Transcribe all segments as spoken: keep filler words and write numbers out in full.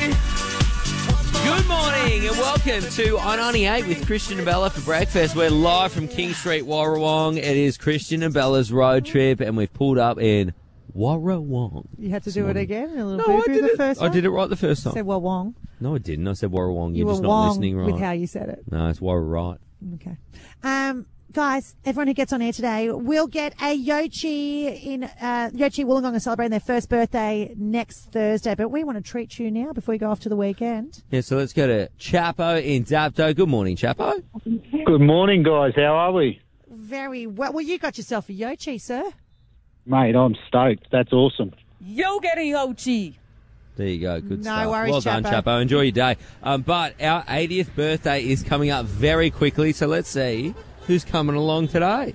Good morning and welcome to I ninety-eight with Christian and Bella for breakfast. We're live from King Street, Warrawong. It is Christian and Bella's road trip and we've pulled up in Warrawong. You had to do it again? A little No, boo I did the it. first I one? did it right the first You time. said Warrawong. No, I didn't. I said Warrawong. You're You just were not wrong listening right. with how you said it. No, it's Warra right. Okay. Um, guys, everyone who gets on air today will get a Yochi in, uh, Yochi Wollongong are celebrating their first birthday next Thursday, but we want to treat you now before we go off to the weekend. Yeah, so let's go to Chapo in Dapto. Good morning, Chapo. Good morning, guys. How are we? Very well. Well, you got yourself a Yochi, sir. Mate, I'm stoked. That's awesome. Yo get a Yochi. There you go. Good No stuff. worries, well done, Chapo. Chapo. Enjoy your day. Um, but our eightieth birthday is coming up very quickly, so let's see who's coming along today.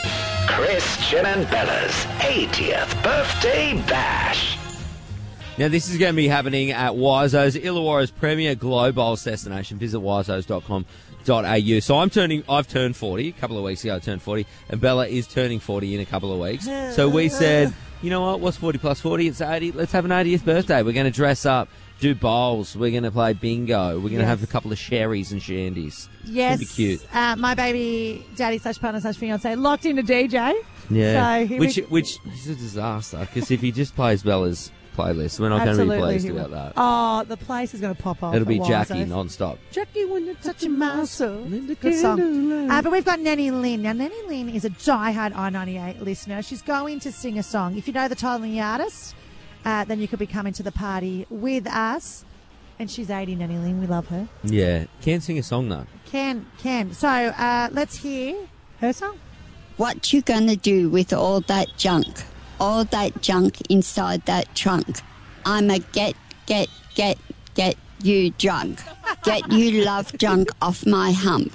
Christian and Bella's eightieth birthday bash. Now, this is going to be happening at Wiseau's, Illawarra's premier Globals destination. Visit wiseaus dot com dot a u. So I'm turning, I've turned forty. A couple of weeks ago I turned forty, and Bella is turning forty in a couple of weeks. So we said, you know what, what's forty plus forty? It's eighty. Let's have an eightieth birthday. We're going to dress up, do bowls. We're going to play bingo. We're going to Yes. have a couple of sherries and shandies. Yes. It's going to be cute. Uh, my baby daddy slash partner slash fiance locked into D J. Yeah. So here which, we- which is a disaster, because if he just plays Bella's playlist, we're not going to be Absolutely, pleased he will. about that. Oh, the place is going to pop off. It'll be at Jackie Wiseau's. non-stop. Jackie, when you're touching my soul. Good song. Uh, but we've got Nanny Lynn. Now, Nanny Lynn is a diehard I ninety-eight listener. She's going to sing a song. If you know the title and the artist, uh, then you could be coming to the party with us. And she's eighty, Nanny Lynn. We love her. Yeah. Can't sing a song, though. Can, can. So uh, let's hear her song. What you gonna do with all that junk? All that junk inside that trunk? I'ma get, get, get, get you drunk. Get you love junk off my hump.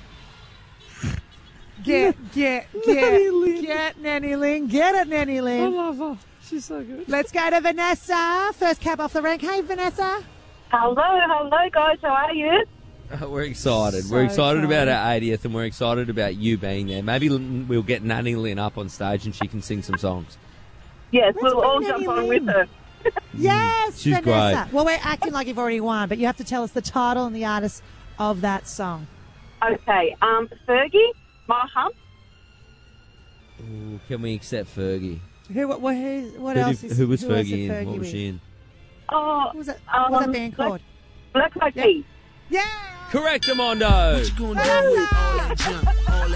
Get, get, get, get Nanny Lynn. Get it, Nanny Lynn. I love her. She's so good. Let's go to Vanessa. First cab off the rank. Hey, Vanessa. Hello, hello, guys. How are you? Uh, we're excited. So we're excited about excited. our eightieth, and we're excited about you being there. Maybe l- we'll get Nanny Lynn up on stage and she can sing some songs. Yes, Let's we'll all bring jump Nanny on Lynn. with her. Yes, She's Vanessa. great. Well, we're acting like you've already won, but you have to tell us the title and the artist of that song. Okay, um, Fergie, my hump. Ooh, can we accept Fergie? Who? What? What, who, what who, else did- is? who was who else is Fergie in? Fergie What was with? she in? Oh, What was that? What was that um, band Black- called? Black Eyed Yeah. Peas. Yeah. Correct, Amondo. Vanessa.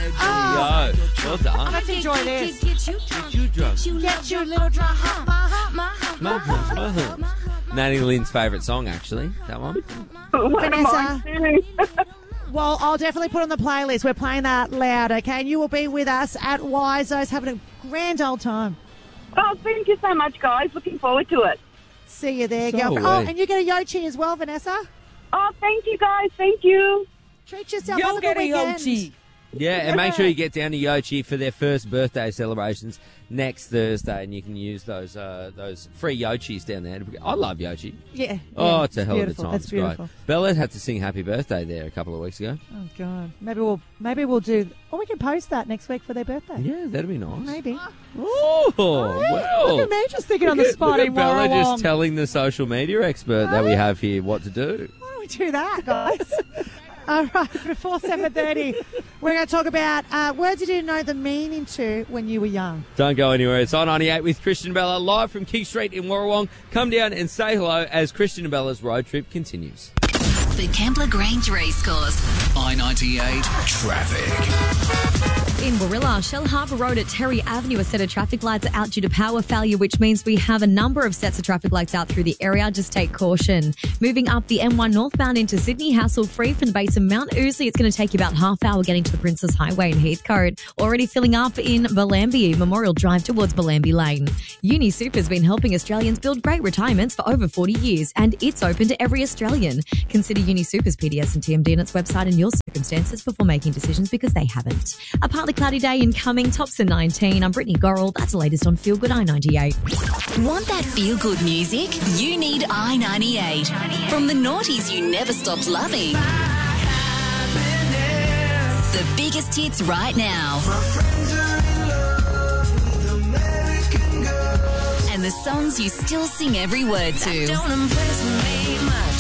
Yo, well done. Let's enjoy this. Get you drunk. Get you a little drunk. My humps, my humps. Nanny Lynn's favourite song, actually. That one. One of mine too. Well, I'll definitely put on the playlist. We're playing that loud, okay? And you will be with us at Wiseau's having a grand old time. Oh, thank you so much, guys. Looking forward to it. See you there, So girlfriend. are Oh, we. and you get a Yochi as well, Vanessa. Oh, thank you, guys. Thank you. Treat yourself. Yo Have a get good a weekend. Yochi. Yeah, and make sure you get down to Yochi for their first birthday celebrations next Thursday, and you can use those uh, those free Yochis down there. I love Yochi. Yeah. Oh, yeah, it's a hell of a beautiful. time. It's It's beautiful. great. Bella had to sing Happy Birthday there a couple of weeks ago. Oh God. Maybe we'll maybe we'll do. Or we can post that next week for their birthday. Yeah, that'd be nice. Maybe. Oh, well. Look at me just thinking on the Look at- spot look at in Bella Warrawong. just telling the social media expert that we have here what to do. Why don't we do that, guys? All right, before seven thirty, we're going to talk about uh, words you didn't know the meaning to when you were young. Don't go anywhere. It's I ninety-eight with Christian Bella live from King Street in Warrawong. Come down and say hello as Christian and Bella's road trip continues. The Kembla Grange Racecourse. I ninety-eight traffic. In Warilla, Shell Harbour Road at Terry Avenue, a set of traffic lights are out due to power failure, which means we have a number of sets of traffic lights out through the area. Just take caution. Moving up the M one northbound into Sydney, hassle-free from the base of Mount Ousley. It's going to take you about half hour getting to the Princess Highway in Heathcote. Already filling up in Belambie, Memorial Drive towards Belambie Lane. Uni Super's been helping Australians build great retirements for over forty years, and it's open to every Australian. Consider Uni Super's P D S and T M D on its website and your circumstances before making decisions, because they haven't. A partly cloudy day incoming, tops at nineteen. I'm Brittany Gorrell. That's the latest on Feel Good I ninety-eight. Want that feel-good music? You need I ninety-eight. From the noughties you never stopped loving. The biggest hits right now. And the songs you still sing every word to. Don't impress me much.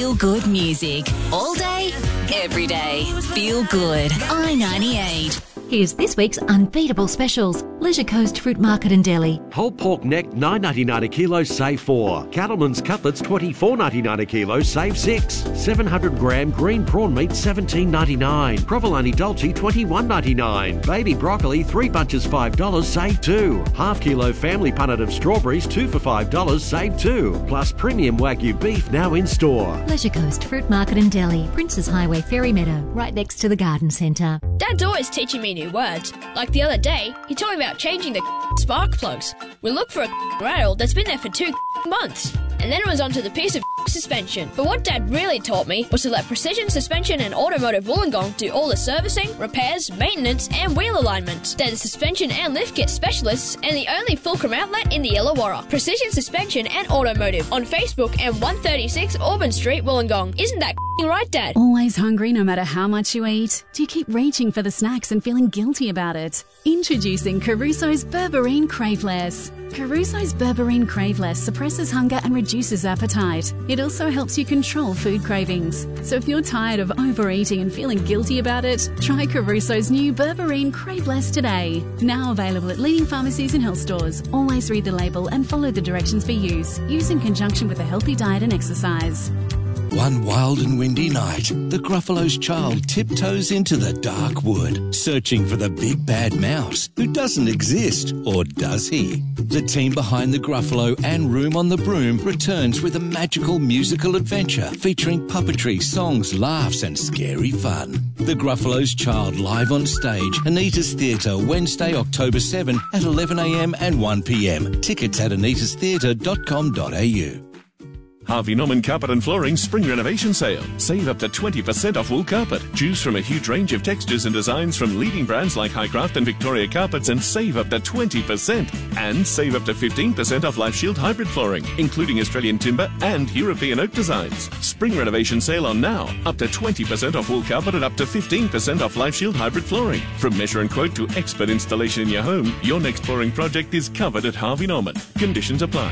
feel good music. All day, every day. Feel good. I ninety-eight. Here's this week's unbeatable specials. Leisure Coast Fruit Market in Delhi. Whole pork neck nine ninety-nine a kilo, save four. Cattleman's cutlets twenty-four ninety-nine a kilo, save six. seven hundred gram green prawn meat seventeen ninety-nine. Provolone dolce twenty-one ninety-nine. Baby broccoli three bunches five dollars, save two. Half kilo family punnet of strawberries two for five dollars, save two. Plus premium Wagyu beef now in store. Leisure Coast Fruit Market in Delhi. Princes Highway Ferry Meadow, right next to the garden centre. Dad's always teaching me new words. Like the other day, he told me about changing the spark plugs. We looked for a rattle that's been there for two months. And then it was onto the piece of suspension. But what Dad really taught me was to let Precision Suspension and Automotive Wollongong do all the servicing, repairs, maintenance and wheel alignment. They're the suspension and lift kit specialists and the only Fulcrum outlet in the Illawarra. Precision Suspension and Automotive on Facebook and one thirty-six Auburn Street, Wollongong. Isn't that right, Dad? Always hungry no matter how much you eat? Do you keep reaching for the snacks and feeling guilty about it? Introducing Caruso's Berberine Craveless. Caruso's Berberine Craveless suppresses hunger and reduces appetite. It also helps you control food cravings. So if you're tired of overeating and feeling guilty about it, try Caruso's new Berberine Craveless today. Now available at leading pharmacies and health stores. Always read the label and follow the directions for use. Use in conjunction with a healthy diet and exercise. One wild and windy night, the Gruffalo's child tiptoes into the dark wood, searching for the big bad mouse, who doesn't exist, or does he? The team behind the Gruffalo and Room on the Broom returns with a magical musical adventure featuring puppetry, songs, laughs and scary fun. The Gruffalo's Child live on stage, Anita's Theatre, Wednesday, October seventh at eleven a m and one p m. Tickets at anitas theatre dot com dot a u. Harvey Norman Carpet and Flooring Spring Renovation Sale. Save up to twenty percent off wool carpet. Choose from a huge range of textures and designs from leading brands like Highcraft and Victoria Carpets and save up to twenty percent. And save up to fifteen percent off Life Shield hybrid flooring, including Australian timber and European oak designs. Spring Renovation Sale on now. Up to twenty percent off wool carpet and up to fifteen percent off Life Shield hybrid flooring. From measure and quote to expert installation in your home, your next flooring project is covered at Harvey Norman. Conditions apply.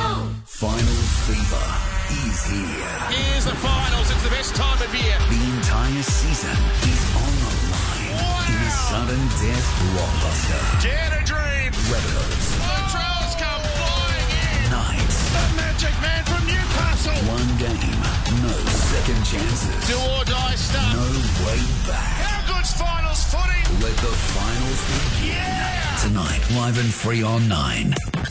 Finals fever is here. Here's the finals. It's the best time of year. The entire season is on the line wow. in a sudden death blockbuster. Dare to dream. Weathers. Latrell's come flying in. Knights. The Magic Man from Newcastle. One game, no second chances. Do or die stuff. No way back. How good's finals footy? Let the finals begin. Yeah. Tonight, live and free on nine.